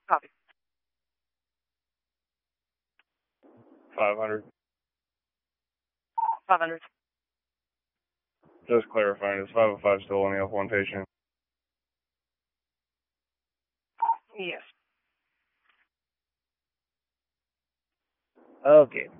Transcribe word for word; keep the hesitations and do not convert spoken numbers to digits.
Copy. five hundred. five hundred. Just clarifying, is five oh five still only up one patient? Yes. Okay.